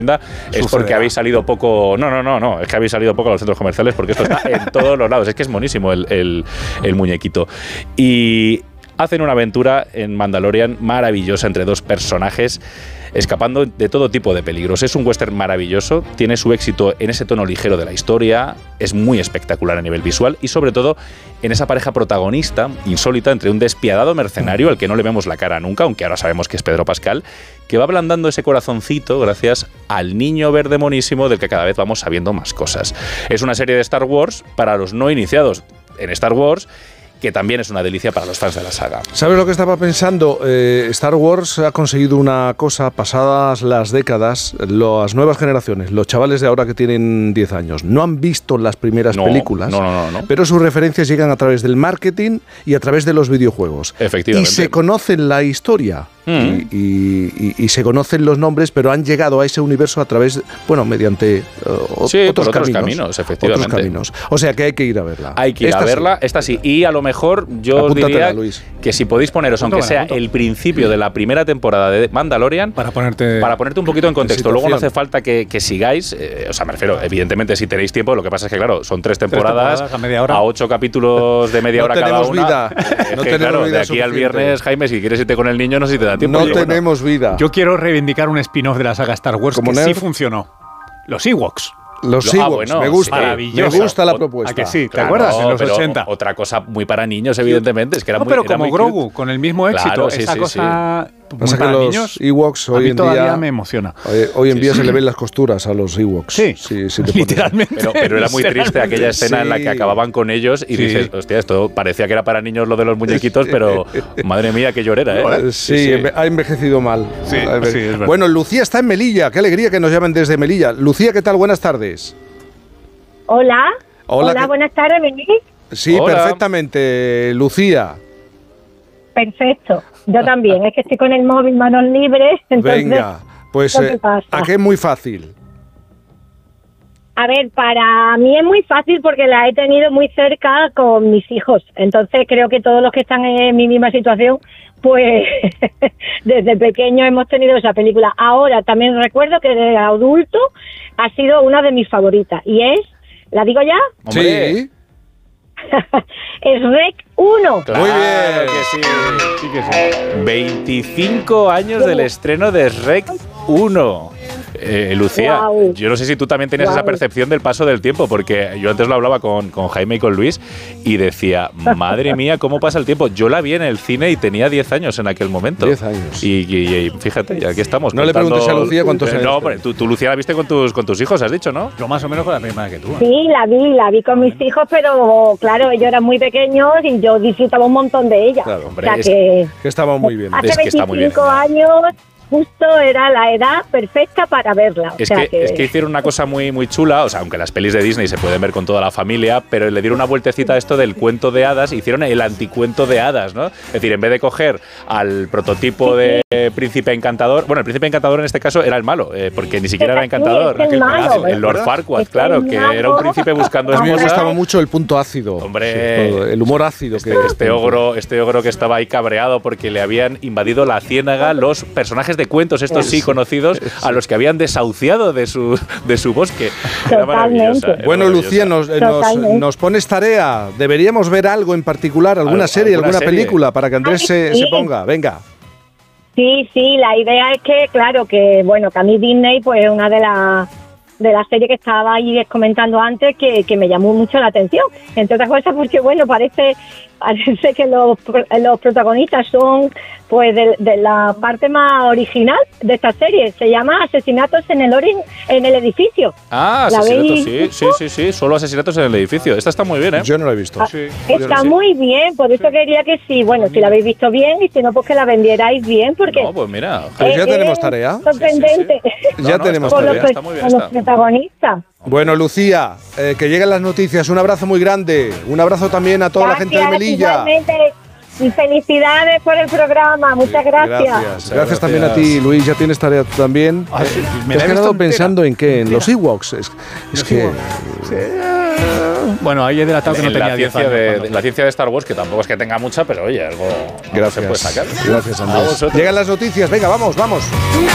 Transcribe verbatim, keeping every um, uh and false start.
es porque habéis salido poco. No, no, no, no. Es que habéis salido poco a los centros comerciales porque esto está en todos los lados. Es que es monísimo el, el, el muñequito. Y hacen una aventura en Mandalorian maravillosa entre dos personajes, escapando de todo tipo de peligros. Es un western maravilloso, tiene su éxito en ese tono ligero de la historia, es muy espectacular a nivel visual y sobre todo en esa pareja protagonista insólita entre un despiadado mercenario al que no le vemos la cara nunca, aunque ahora sabemos que es Pedro Pascal, que va ablandando ese corazoncito gracias al niño verde monísimo del que cada vez vamos sabiendo más cosas. Es una serie de Star Wars para los no iniciados en Star Wars, que también es una delicia para los fans de la saga. ¿Sabes lo que estaba pensando? Eh, Star Wars ha conseguido una cosa, pasadas las décadas, las nuevas generaciones, los chavales de ahora que tienen diez años, no han visto las primeras no, películas, no, no, no, no. pero sus referencias llegan a través del marketing y a través de los videojuegos. Efectivamente. Y se conocen la historia. Mm. Y, y, y, y se conocen los nombres, pero han llegado a ese universo a través, bueno, mediante uh, sí, otros, otros caminos, caminos, efectivamente. Otros caminos. O sea que hay que ir a verla. Hay que ir esta a verla, sí. esta sí. Y a lo mejor yo os diría Luis. que si podéis poneros, aunque sea el principio de la primera temporada de Mandalorian, para ponerte, para ponerte un poquito en contexto. Luego no hace falta que, que sigáis, eh, o sea, me refiero, evidentemente si tenéis tiempo, lo que pasa es que claro, son tres temporadas, tres temporadas a media hora, a ocho capítulos de media no hora cada una. Vida. Es no que, tenemos claro, vida de aquí suficiente. al viernes, Jaime, si quieres irte con el niño, no sé si te da tiempo. No yo, tenemos bueno, vida. Yo quiero reivindicar un spin-off de la saga Star Wars Como que nerd. sí funcionó. Los Ewoks. Los ah, Ewoks, bueno, me gusta, maravilloso. me gusta la ¿A propuesta. que sí? ¿Te claro, acuerdas? En los pero ochenta. Otra cosa muy para niños, evidentemente. Es que era no, muy, pero era como muy Grogu, cute. con el mismo éxito, Claro, sí, esa sí, cosa sí. muy Pasa para que los niños, Ewoks a hoy mí en todavía día me emociona. Hoy, hoy en sí, día sí. se le ven las costuras a los Ewoks. Sí, sí, sí te literalmente. Pero, pero era muy triste aquella escena sí. en la que acababan con ellos y sí. dices, hostia, esto parecía que era para niños lo de los muñequitos, pero madre mía, qué llorera, ¿eh? Sí, sí, sí, ha envejecido mal. Sí, sí, es verdad. Bueno, Lucía está en Melilla. Qué alegría que nos llamen desde Melilla. Lucía, ¿qué tal? Buenas tardes. Hola. Hola, Hola ¿qué? buenas tardes, ¿venís? Sí, Hola. perfectamente, Lucía. Perfecto. Yo también. Es que estoy con el móvil, manos libres. Entonces, Venga, pues ¿qué eh, pasa? ¿a qué es muy fácil? A ver, para mí es muy fácil porque la he tenido muy cerca con mis hijos. Entonces creo que todos los que están en mi misma situación, pues desde pequeño hemos tenido esa película. Ahora también recuerdo que de adulto ha sido una de mis favoritas. Y es, ¿la digo ya? Hombre. Sí. Es Rec uno. Claro Muy bien. que sí. Sí que sí. veinticinco años del estreno de Shrek uno. Eh, Lucía, Wow. yo no sé si tú también tenías Wow. esa percepción del paso del tiempo, porque yo antes lo hablaba con, con Jaime y con Luis y decía, madre mía, ¿cómo pasa el tiempo? Yo la vi en el cine y tenía diez años en aquel momento. diez años. Y, y- y fíjate, y aquí estamos. No le contando- preguntes a Lucía cuántos Eh, años No, tiene. hombre, tú, tú, Lucía, la viste con tus, con tus hijos, has dicho, ¿no? Yo más o menos con la misma que tú. ¿eh? Sí, la vi, la vi con mis hijos, pero claro, ellos eran muy pequeños y yo disfrutaba un montón de ella. Claro, hombre, o sea es- que Que estaba muy bien. hace Es que está muy bien. veinticinco años justo era la edad perfecta para verla. Es, o sea que, es que hicieron una cosa muy, muy chula, o sea, aunque las pelis de Disney se pueden ver con toda la familia, pero le dieron una vueltecita a esto del cuento de hadas, hicieron el anticuento de hadas, ¿no? Es decir, en vez de coger al prototipo de príncipe encantador, bueno, el príncipe encantador en este caso era el malo, eh, porque ni siquiera era Sí, encantador, es el aquel malo, pedazo, el Lord ¿verdad? Farquaad, Es claro, el que malo. era un príncipe buscando A mí me esposa. gustaba mucho el punto ácido. Hombre. Sí, todo, el humor ácido que Este ogro, este ogro que estaba ahí cabreado porque le habían invadido la ciénaga los personajes de cuentos, estos sí conocidos, a los que habían desahuciado de su, de su bosque. Era maravillosa, era Bueno, maravillosa. Lucía, nos, eh, nos, Totalmente. nos pones tarea. Deberíamos ver algo en particular, alguna Al- serie, alguna alguna serie. película, para que Andrés Ay, se, sí. se ponga. Venga. Sí, sí, la idea es que, claro, que bueno, que a mí Disney, pues una de las de la serie que estaba ahí comentando antes, que, que me llamó mucho la atención. Entre otras cosas porque, bueno, parece parece que los, pro- los protagonistas son pues de, de la parte más original de esta serie. Se llama Asesinatos en el Orin, en el edificio. Ah, ¿La asesinatos, habéis sí, sí, visto? sí, sí, solo asesinatos en el edificio. Esta está muy bien, ¿eh? Yo no lo he visto. Ah, sí, Está sí. muy bien, por eso quería que sí, bueno, si la habéis visto bien y si no, pues que la vendierais bien, porque No, pues mira. Pues ya eh, tenemos es tarea. sorprendente. No, Ya no, tenemos está Con muy los, bien, tarea. está muy bien con los esta. protagonistas. Bueno, Lucía, eh, que lleguen las noticias. Un abrazo muy grande. Un abrazo también a toda la gente de Gracias, Melilla. igualmente. Y felicidades por el programa, muchas gracias. Gracias, gracias también a ti, Luis. Ya tienes tarea tú también. Ah, sí, Eh, me te la has he quedado visto pensando en qué, en entera. los Ewoks. Es, es que Bueno, ahí he delatado que no En tenía la diez ciencia, años. de, cuando- la ciencia de Star Wars, que tampoco es que tenga mucha, pero oye, algo, algo se puede gracias, sacar. gracias A Andrés. vosotros. Llegan las noticias. Venga, vamos, vamos.